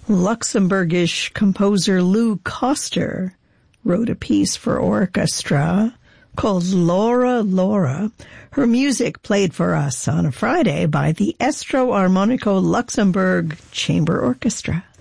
Luxembourgish composer Lou Koster wrote a piece for orchestra called Laura Laura. Her music played for us on a Friday by the Estro Armonico Luxembourg Chamber Orchestra.